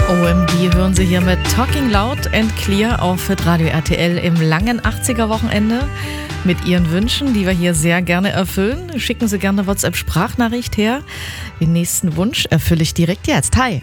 OMD hören Sie hier mit Talking Loud and Clear auf Radio RTL im langen 80er-Wochenende mit Ihren Wünschen, die wir hier sehr gerne erfüllen. Schicken Sie gerne eine WhatsApp-Sprachnachricht her. Den nächsten Wunsch erfülle ich direkt jetzt. Hi!